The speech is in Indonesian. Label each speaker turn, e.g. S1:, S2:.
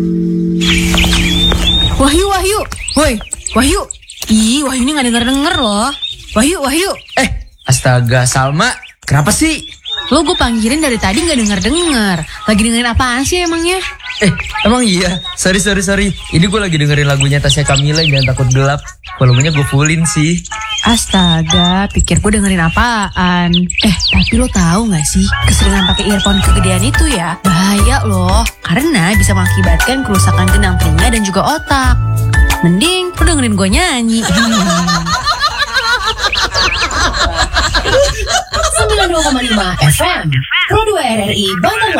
S1: Wahyu. Woi, Wahyu. Ih, Wahyu ini gak denger loh. Wahyu.
S2: Astaga, Salma, kenapa sih?
S1: Lo gue panggilin dari tadi gak denger. Lagi dengerin apaan sih emangnya?
S2: Emang iya? Sorry. Ini gue lagi dengerin lagunya Tasya Kamila, Jangan Takut Gelap. Volumenya gue fullin sih.
S1: Astaga, pikir gue dengerin apaan. Tapi lo tahu gak sih, keseringan pakai earphone kegedean itu ya bahaya loh, karena bisa mengakibatkan kerusakan genang telinga dan juga otak. Mending lo dengerin gue nyanyi.
S3: 92,5 FM Pro 2 RRI Bandar